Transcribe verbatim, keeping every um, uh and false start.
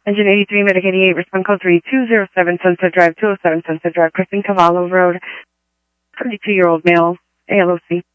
Engine eighty-three, Medic eighty-eight, respond call three two zero seven, Sunset Drive, two oh seven Sunset Drive, crossing Cavallo Road, thirty-two-year-old male, A L O C.